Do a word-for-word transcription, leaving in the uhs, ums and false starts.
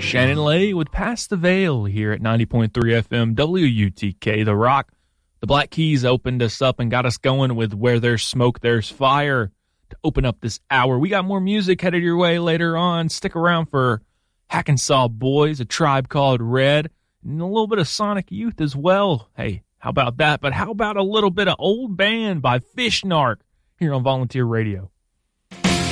Shannon Lay with Pass the Veil here at ninety point three F M W U T K, The Rock. The Black Keys opened us up and got us going with Where There's Smoke, There's Fire to open up this hour. We got more music headed your way later on. Stick around for Hackensaw Boys, A Tribe Called Red, and a little bit of Sonic Youth as well. Hey, how about that? But how about a little bit of Old Band by Fish Narc here on Volunteer Radio?